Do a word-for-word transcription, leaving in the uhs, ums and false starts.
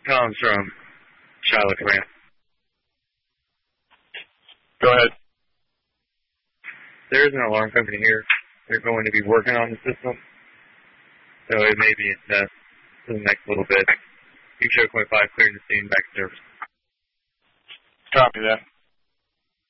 Tom's from Charlotte Command. Go ahead. There is an alarm company here. They're going to be working on the system. So it may be in test for the next little bit. You show point five, clearing the scene, back to service. Copy that.